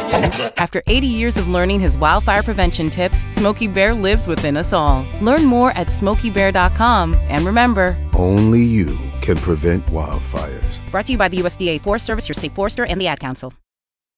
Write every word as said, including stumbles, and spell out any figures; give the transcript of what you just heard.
After eighty years of learning his wildfire prevention tips, Smokey Bear lives within us all. Learn more at smokey bear dot com. And remember, only you can prevent wildfires. Brought to you by the U S D A Forest Service, your state forester, and the Ad Council.